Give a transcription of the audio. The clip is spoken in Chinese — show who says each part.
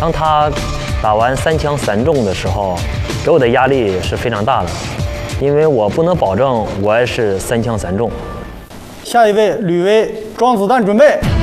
Speaker 1: 当他打完3枪3中的时候，给我的压力是非常大的，因为我不能保证我也是3枪3中。
Speaker 2: 下一位，吕威，装子弹准备。